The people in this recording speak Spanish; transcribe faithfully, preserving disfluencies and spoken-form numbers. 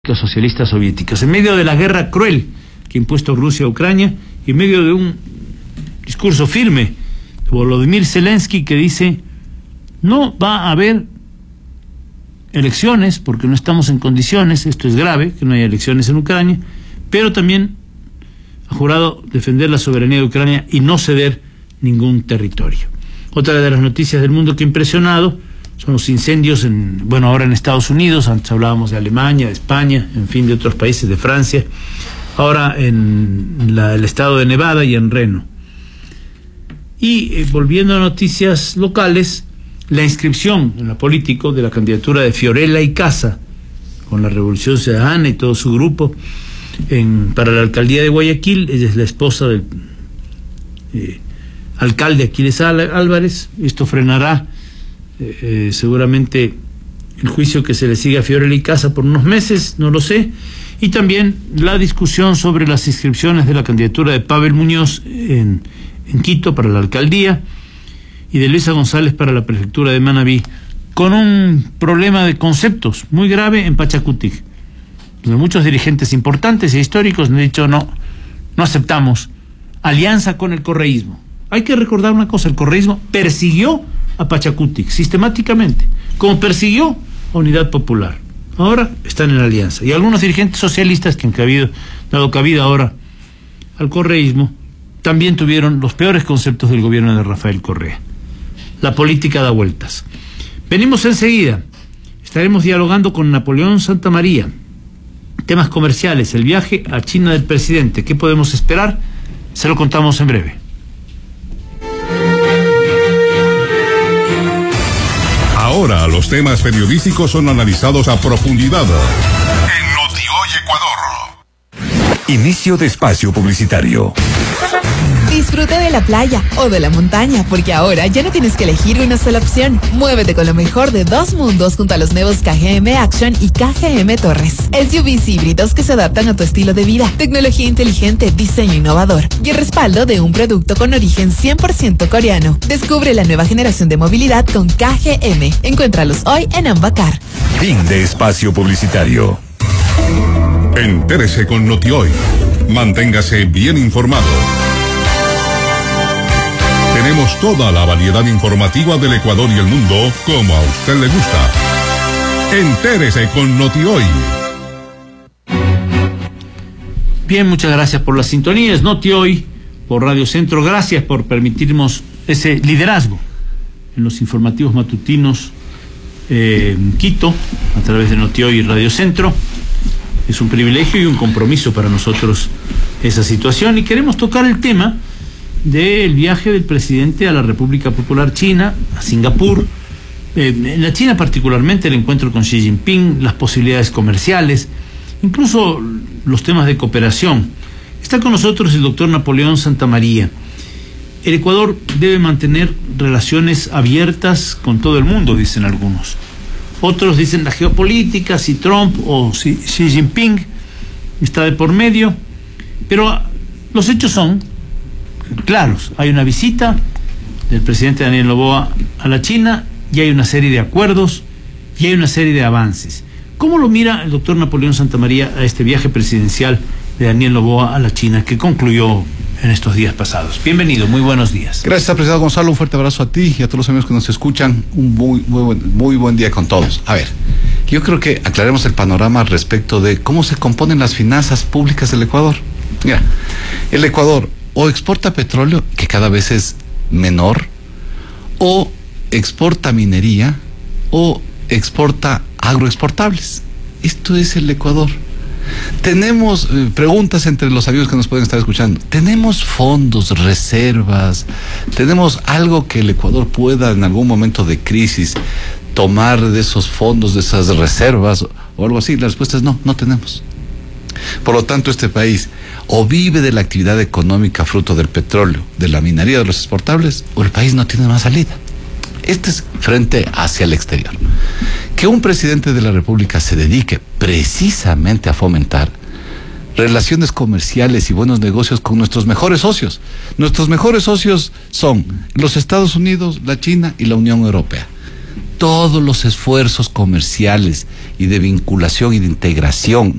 socialistas soviéticas, en medio de la guerra cruel que ha impuesto Rusia a Ucrania y en medio de un discurso firme de Volodymyr Zelensky que dice no va a haber elecciones porque no estamos en condiciones, esto es grave, que no haya elecciones en Ucrania, pero también ha jurado defender la soberanía de Ucrania y no ceder ningún territorio. Otra de las noticias del mundo que ha impresionado son los incendios, en, bueno, ahora en Estados Unidos, antes hablábamos de Alemania, de España, en fin, de otros países, de Francia, ahora en la, el estado de Nevada y en Reno. Y eh, volviendo a noticias locales, la inscripción en la político de la candidatura de Fiorella Icaza, con la Revolución Ciudadana y todo su grupo, en, para la alcaldía de Guayaquil. Ella es la esposa del eh, alcalde Aquiles Álvarez. Esto frenará Eh, eh, seguramente el juicio que se le sigue a Fiorella Icaza por unos meses, no lo sé, y también la discusión sobre las inscripciones de la candidatura de Pavel Muñoz en, en Quito para la alcaldía y de Luisa González para la prefectura de Manabí, con un problema de conceptos muy grave en Pachacutic, donde muchos dirigentes importantes e históricos han dicho no, no aceptamos alianza con el correísmo. Hay que recordar una cosa: el correísmo persiguió a Pachacutic sistemáticamente, como persiguió a Unidad Popular. Ahora están en alianza, y algunos dirigentes socialistas que han cabido, dado cabida ahora al correísmo también tuvieron los peores conceptos del gobierno de Rafael Correa. La política da vueltas. Venimos enseguida, estaremos dialogando con Napoleón Santamaría, temas comerciales, el viaje a China del presidente, ¿qué podemos esperar? Se lo contamos en breve. Ahora los temas periodísticos son analizados a profundidad en NotiHoy Ecuador. Inicio de espacio publicitario. Disfruta de la playa o de la montaña, porque ahora ya no tienes que elegir una sola opción. Muévete con lo mejor de dos mundos junto a los nuevos K G M Action y K G M Torres. S U Vs híbridos que se adaptan a tu estilo de vida, tecnología inteligente, diseño innovador y el respaldo de un producto con origen cien por ciento coreano. Descubre la nueva generación de movilidad con K G M. Encuéntralos hoy en Ambacar. Fin de espacio publicitario. Entérese con NotiHoy. Manténgase bien informado. Tenemos toda la variedad informativa del Ecuador y el mundo como a usted le gusta. Entérese con NotiHoy. Bien, muchas gracias por las sintonías. NotiHoy por Radio Centro. Gracias por permitirnos ese liderazgo en los informativos matutinos eh, en Quito, a través de NotiHoy y Radio Centro. Es un privilegio y un compromiso para nosotros esa situación, y queremos tocar el tema del viaje del presidente a la República Popular China, a Singapur, eh, en la China particularmente el encuentro con Xi Jinping, las posibilidades comerciales, incluso los temas de cooperación. Está con nosotros el doctor Napoleón Santamaría. El Ecuador debe mantener relaciones abiertas con todo el mundo, dicen algunos. Otros dicen la geopolítica, si Trump o si Xi Jinping está de por medio, pero los hechos son claros. Hay una visita del presidente Daniel Noboa a la China y hay una serie de acuerdos y hay una serie de avances. ¿Cómo lo mira el doctor Napoleón Santamaría a este viaje presidencial de Daniel Noboa a la China que concluyó en estos días pasados? Bienvenido, muy buenos días. Gracias, apreciado Gonzalo, un fuerte abrazo a ti y a todos los amigos que nos escuchan. Un muy, muy, buen, muy buen día con todos. A ver, yo creo que aclaremos el panorama respecto de cómo se componen las finanzas públicas del Ecuador. Mira, el Ecuador o exporta petróleo, que cada vez es menor, o exporta minería, o exporta agroexportables. Esto es el Ecuador. Tenemos eh, preguntas entre los amigos que nos pueden estar escuchando. ¿Tenemos fondos, reservas? ¿Tenemos algo que el Ecuador pueda en algún momento de crisis tomar de esos fondos, de esas reservas o algo así? La respuesta es no, no tenemos. Por lo tanto, este país o vive de la actividad económica fruto del petróleo, de la minería, de los exportables, o el país no tiene más salida. Este es frente hacia el exterior. Que un presidente de la República se dedique precisamente a fomentar relaciones comerciales y buenos negocios con nuestros mejores socios. Nuestros mejores socios son los Estados Unidos, la China y la Unión Europea. todos los esfuerzos comerciales y de vinculación y de integración